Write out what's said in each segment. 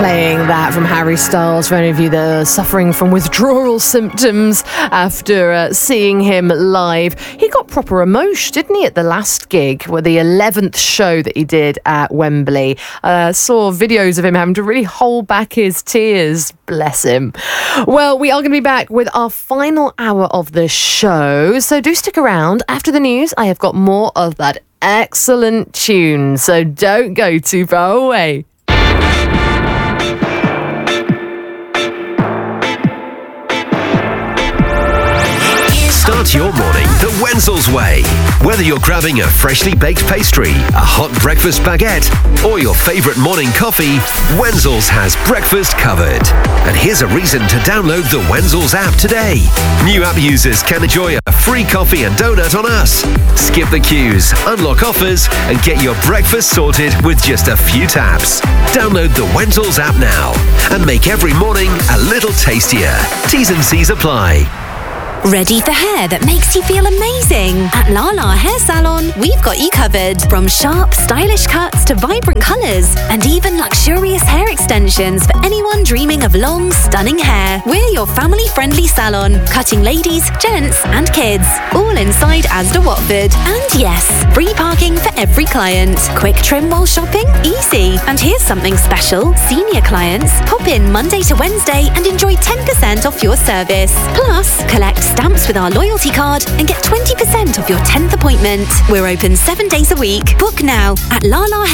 Playing that from Harry Styles for any of you that are suffering from withdrawal symptoms after seeing him live. He got proper emotion, didn't he, at the last gig, with the 11th show that he did at Wembley. Saw videos of him having to really hold back his tears. Bless him. Well, we are going to be back with our final hour of the show, so do stick around. After the news, I have got more of that excellent tune, so don't go too far away. Start your morning the Wenzel's way. Whether you're grabbing a freshly baked pastry, a hot breakfast baguette, or your favourite morning coffee, Wenzel's has breakfast covered. And here's a reason to download the Wenzel's app today. New app users can enjoy a free coffee and donut on us. Skip the queues, unlock offers, and get your breakfast sorted with just a few taps. Download the Wenzel's app now and make every morning a little tastier. T's and C's apply. Ready for hair that makes you feel amazing? At Lala Hair Salon, we've got you covered. From sharp, stylish cuts to vibrant colours, and even luxurious hair extensions for anyone dreaming of long, stunning hair. We're your family-friendly salon, cutting ladies, gents, and kids. All inside Asda Watford. And yes, free parking for every client. Quick trim while shopping? Easy. And here's something special. Senior clients, pop in Monday to Wednesday and enjoy 10% off your service. Plus, collect stamps with our loyalty card and get 20% off your 10th appointment. We're open 7 days a week. Book now at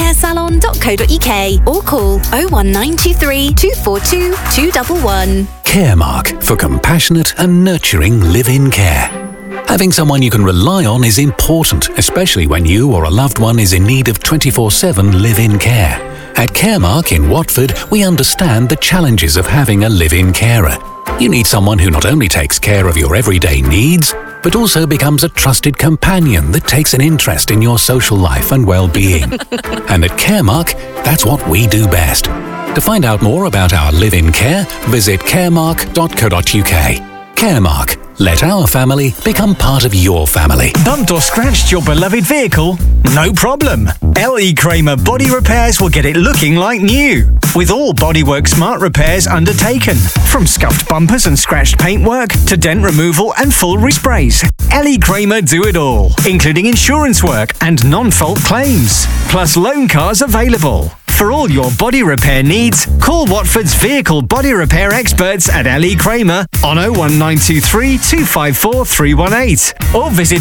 lalahairsalon.co.uk or call 01923 242 211. Caremark, for compassionate and nurturing live-in care. Having someone you can rely on is important, especially when you or a loved one is in need of 24/7 live-in care. At Caremark in Watford, we understand the challenges of having a live-in carer. You need someone who not only takes care of your everyday needs, but also becomes a trusted companion that takes an interest in your social life and well-being. And at Caremark, that's what we do best. To find out more about our live-in care, visit caremark.co.uk. Caremark. Let our family become part of your family. Bumped or scratched your beloved vehicle? No problem. L.E. Kramer Body Repairs will get it looking like new. With all Bodywork Smart repairs undertaken. From scuffed bumpers and scratched paintwork to dent removal and full resprays. L.E. Kramer do it all, including insurance work and non-fault claims. Plus loan cars available. For all your body repair needs, call Watford's vehicle body repair experts at L.E. Kramer on 01923 254 318 or visit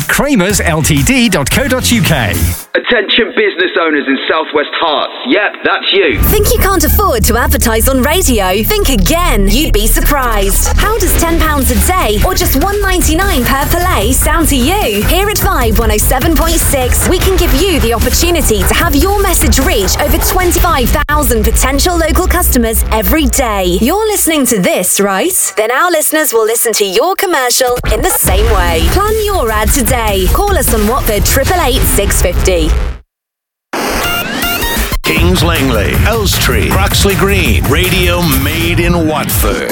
kramersltd.co.uk. Attention business owners in Southwest Hearts. Yep, that's you. Think you can't afford to advertise on radio? Think again. You'd be surprised. How does £10 a day or just $1.99 per play sound to you? Here at Vibe 107.6, we can give you the opportunity to have your message reach over 25,000 potential local customers every day. You're listening to this, right? Then our listeners will listen to your commercial in the same way. Plan your ad today. Call us on Watford 888 650. Kings Langley, Elstree, Croxley Green, radio made in Watford.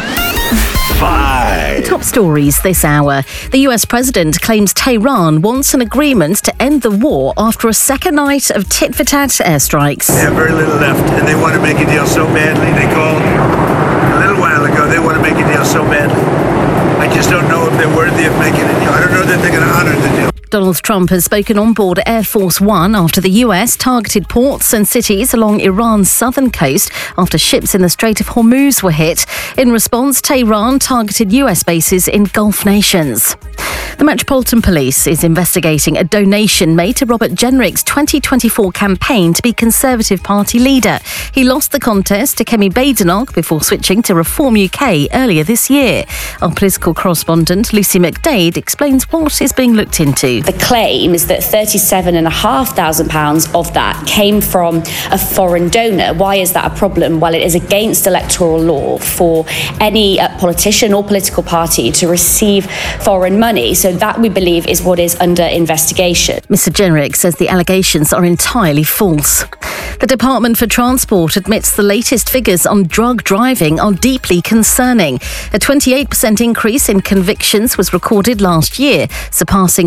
The top stories this hour. The US president claims Tehran wants an agreement to end the war after a second night of tit-for-tat airstrikes. They have very little left, and they want to make a deal so badly. They called a little while ago. They want to make a deal so badly. I just don't know if they're worthy of making a deal. I don't know that they're going to honor the deal. Donald Trump has spoken on board Air Force One after the US targeted ports and cities along Iran's southern coast after ships in the Strait of Hormuz were hit. In response, Tehran targeted US bases in Gulf nations. The Metropolitan Police is investigating a donation made to Robert Jenrick's 2024 campaign to be Conservative Party leader. He lost the contest to Kemi Badenoch before switching to Reform UK earlier this year. Our political correspondent Lucy McDade explains what is being looked into. The claim is that £37,500 of that came from a foreign donor. Why is that a problem? Well, it is against electoral law for any politician or political party to receive foreign money. So that, we believe, is what is under investigation. Mr. Jenrick says the allegations are entirely false. The Department for Transport admits the latest figures on drug driving are deeply concerning. A 28% increase in convictions was recorded last year, surpassing drink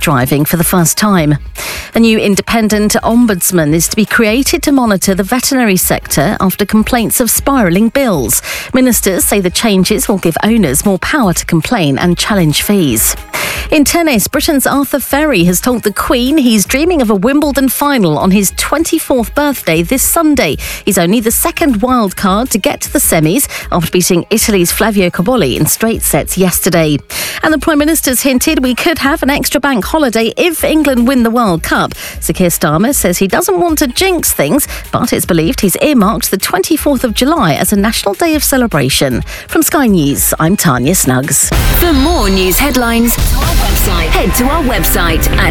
driving for the first time. A new independent ombudsman is to be created to monitor the veterinary sector after complaints of spiralling bills. Ministers say the changes will give owners more power to complain and challenge fees. In tennis, Britain's Arthur Ferry has told the Queen he's dreaming of a Wimbledon final on his 24th birthday this Sunday. He's only the second wild card to get to the semis after beating Italy's Flavio Cobolli in straight sets yesterday. And the Prime Minister's hinted we could have an extra bank holiday if England win the World Cup. Sir Keir Starmer says he doesn't want to jinx things, but it's believed he's earmarked the 24th of July as a national day of celebration. From Sky News, I'm Tanya Snuggs. For more news headlines, head to our website at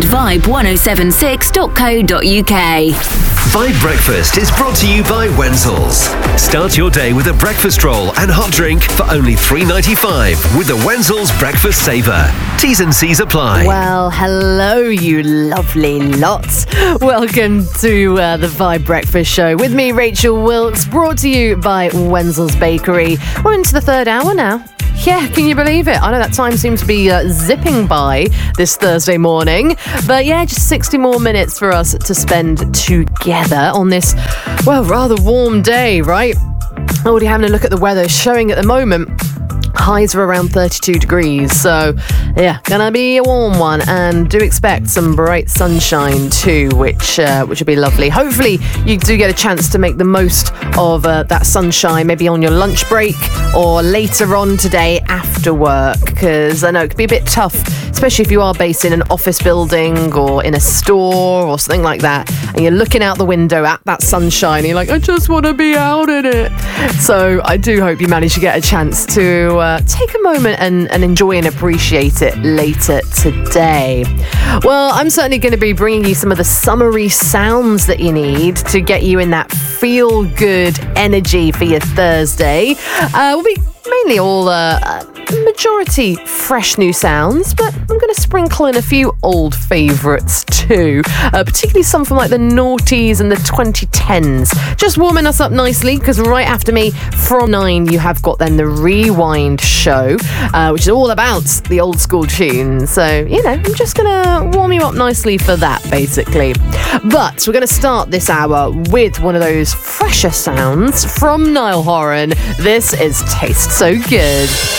vibe1076.co.uk. Vibe Breakfast is brought to you by Wenzels. Start your day with a breakfast roll and hot drink for only $3.95 with the Wenzels Breakfast Saver. T's and C's apply. Well, hello, you lovely lots. Welcome to the Vibe Breakfast Show with me, Rachel Wilkes, brought to you by Wenzels Bakery. We're into the third hour now. Yeah, can you believe it? I know that time seems to be zipping by this Thursday morning. But yeah, just 60 more minutes for us to spend together on this, well, rather warm day, right? Already having a look at the weather, showing at the moment highs are around 32 degrees, so yeah, gonna be a warm one, and do expect some bright sunshine too, which will be lovely. Hopefully you do get a chance to make the most of that sunshine, maybe on your lunch break or later on today after work, because I know it could be a bit tough, especially if you are based in an office building or in a store or something like that, and you're looking out the window at that sunshine and you're like, I just want to be out in it. So I do hope you manage to get a chance to take a moment and enjoy and appreciate it later today. Well, I'm certainly going to be bringing you some of the summery sounds that you need to get you in that feel-good energy for your Thursday. We'll be mainly all majority fresh new sounds, but I'm going to sprinkle in a few old favourites too, particularly some from like the noughties and the 2010s. Just warming us up nicely, because right after me from 9 you have got then the Rewind show, which is all about the old school tunes. So, you know, I'm just going to warm you up nicely for that, basically. But we're going to start this hour with one of those fresher sounds from Niall Horan. This is Taste So Good.